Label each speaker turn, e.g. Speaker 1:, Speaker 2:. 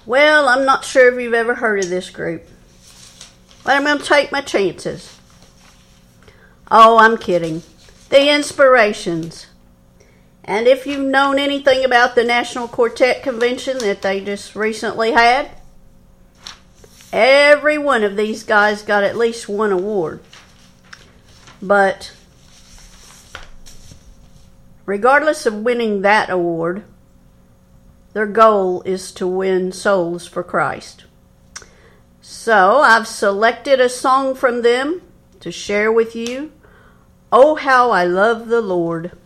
Speaker 1: Well, I'm not sure if you've ever heard of this group, but I'm going to take my chances. Oh, I'm kidding. The Inspirations. And if you've known anything about the National Quartet Convention that they just recently had, every one of these guys got at least one award. But regardless of winning that award, their goal is to win souls for Christ. So I've selected a song from them to share with you. Oh, how I love the Lord.